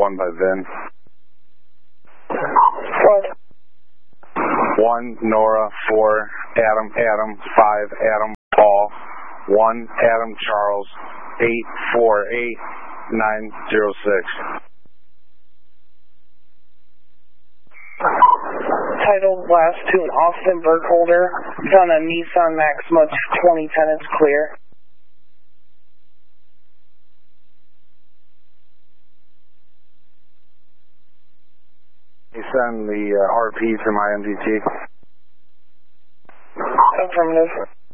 1 by VIN. What? 1 Nora, 4 Adam, 5 Adam Paul, 1 Adam Charles, 848906. Titled last to an Austin Burkholder. Done a Nissan Maxima 2010. It's clear. You send the RP to my MDT. Affirmative.